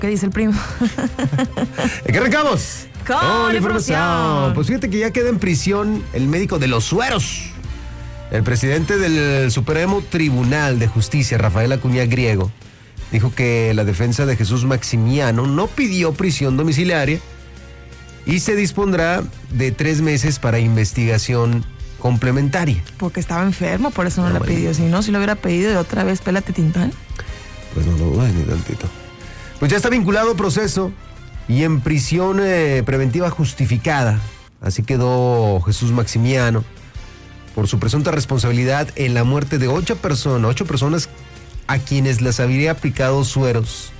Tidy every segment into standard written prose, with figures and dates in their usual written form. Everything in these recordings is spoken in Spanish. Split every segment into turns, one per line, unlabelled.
¿Qué dice el primo?
¿Qué arrancamos?
Con información.
Pues fíjate que ya queda en prisión el médico de los sueros. El presidente del Supremo Tribunal de Justicia, Rafael Acuña Griego, dijo que la defensa de Jesús Maximiano no pidió prisión domiciliaria y se dispondrá de 3 meses para investigación complementaria.
Porque estaba enfermo, por eso no la pidió. Si no, si lo hubiera pedido de otra vez, pélate Tintán.
Pues no lo dudes ni tantito. Pues ya está vinculado a proceso y en prisión preventiva justificada. Así quedó Jesús Maximiano por su presunta responsabilidad en la muerte de 8 personas a quienes les habría aplicado sueros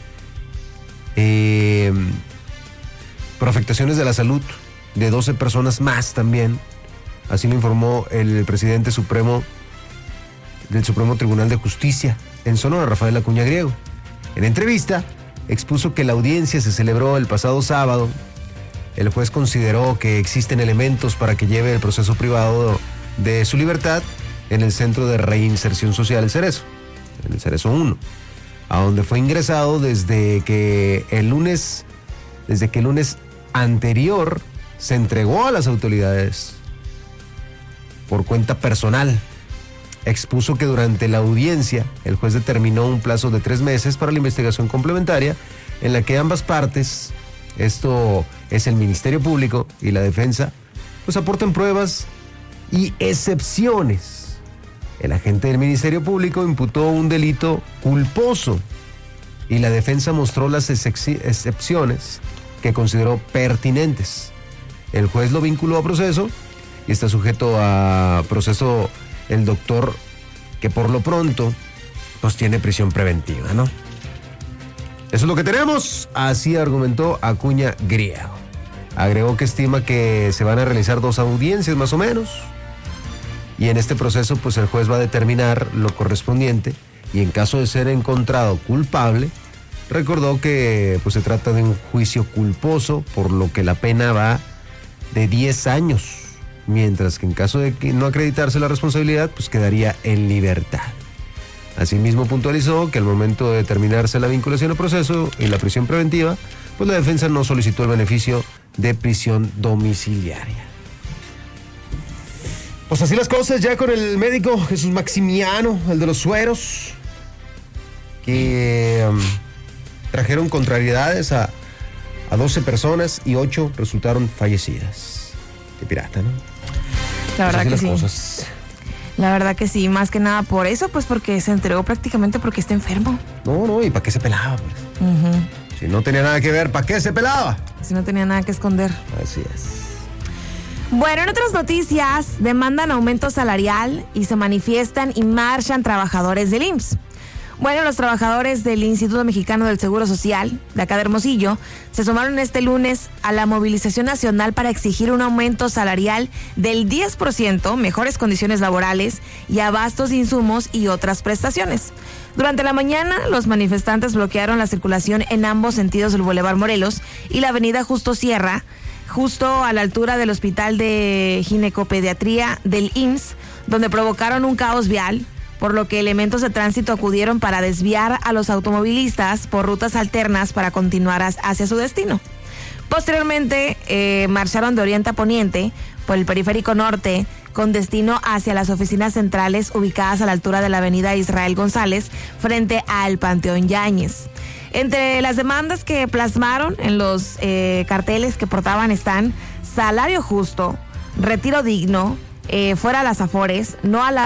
por afectaciones de la salud de 12 personas más también. Así lo informó el presidente supremo del Supremo Tribunal de Justicia en Sonora, Rafael Acuña Griego. En entrevista expuso que la audiencia se celebró el pasado sábado. El juez consideró que existen elementos para que lleve el proceso privado de su libertad en el Centro de Reinserción Social El Cerezo, en el Cerezo 1, a donde fue ingresado desde que el lunes anterior se entregó a las autoridades por cuenta personal. Expuso que durante la audiencia el juez determinó un plazo de 3 meses para la investigación complementaria en la que ambas partes, esto es el Ministerio Público y la defensa, pues aporten pruebas y excepciones. El agente del Ministerio Público imputó un delito culposo y la defensa mostró las excepciones que consideró pertinentes. El juez lo vinculó a proceso y está sujeto a proceso el doctor, que por lo pronto pues tiene prisión preventiva, ¿no? Eso es lo que tenemos, así argumentó Acuña Griego. Agregó que estima que se van a realizar 2 audiencias más o menos, y en este proceso pues el juez va a determinar lo correspondiente, y en caso de ser encontrado culpable, recordó que pues se trata de un juicio culposo, por lo que la pena va de 10 años. Mientras que en caso de que no acreditarse la responsabilidad, pues quedaría en libertad. Asimismo puntualizó que al momento de determinarse la vinculación al proceso y la prisión preventiva, pues la defensa no solicitó el beneficio de prisión domiciliaria. Pues así las cosas ya con el médico Jesús Maximiano, el de los sueros, que trajeron contrariedades a 12 personas y 8 resultaron fallecidas. Qué pirata, ¿no?
La verdad que sí.
Cosas.
La verdad que sí, más que nada por eso, pues porque se entregó prácticamente porque está enfermo.
No, ¿y para qué se pelaba? Pues? Si no tenía nada que ver, ¿para qué se pelaba?
Si no tenía nada que esconder.
Así es.
Bueno, en otras noticias, demandan aumento salarial y se manifiestan y marchan trabajadores del IMSS. Bueno, los trabajadores del Instituto Mexicano del Seguro Social, de acá de Hermosillo, se sumaron este lunes a la movilización nacional para exigir un aumento salarial del 10%, mejores condiciones laborales y abastos de insumos y otras prestaciones. Durante la mañana, los manifestantes bloquearon la circulación en ambos sentidos del Boulevard Morelos y la avenida Justo Sierra, justo a la altura del Hospital de Ginecopediatría del IMSS, donde provocaron un caos vial, por lo que elementos de tránsito acudieron para desviar a los automovilistas por rutas alternas para continuar hacia su destino. Posteriormente, marcharon de oriente a poniente por el periférico norte con destino hacia las oficinas centrales ubicadas a la altura de la avenida Israel González frente al Panteón Yáñez. Entre las demandas que plasmaron en los carteles que portaban están salario justo, retiro digno, fuera a las afores, no a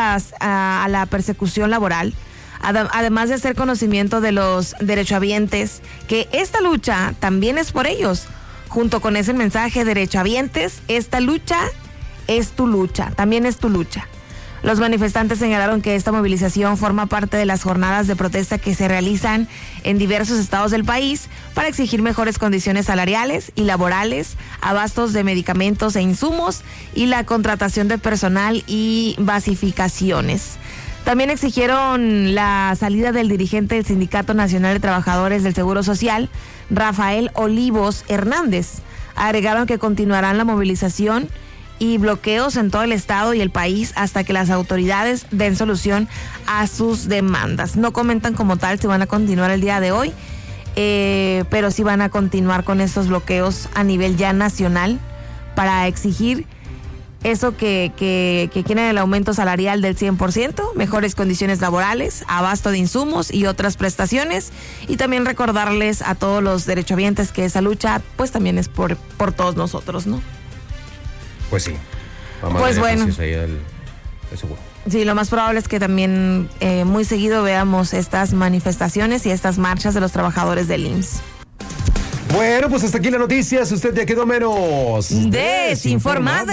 la persecución laboral, además de hacer conocimiento de los derechohabientes, que esta lucha también es por ellos. Junto con ese mensaje, derechohabientes, esta lucha es tu lucha, también es tu lucha. Los manifestantes señalaron que esta movilización forma parte de las jornadas de protesta que se realizan en diversos estados del país para exigir mejores condiciones salariales y laborales, abastos de medicamentos e insumos y la contratación de personal y basificaciones. También exigieron la salida del dirigente del Sindicato Nacional de Trabajadores del Seguro Social, Rafael Olivos Hernández. Agregaron que continuarán la movilización y bloqueos en todo el estado y el país hasta que las autoridades den solución a sus demandas. No comentan como tal si van a continuar el día de hoy pero sí van a continuar con estos bloqueos a nivel ya nacional para exigir eso que quieren, el aumento salarial del 100%, mejores condiciones laborales, abasto de insumos y otras prestaciones, y también recordarles a todos los derechohabientes que esa lucha pues también es por todos nosotros, ¿no?
Pues sí.
Pues bueno. Sí, lo más probable es que también muy seguido veamos estas manifestaciones y estas marchas de los trabajadores del IMSS.
Bueno, pues hasta aquí la noticia. Usted ya quedó menos
desinformado.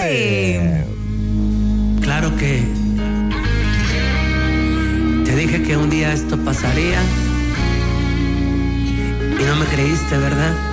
Claro que te dije que un día esto pasaría y no me creíste, ¿verdad?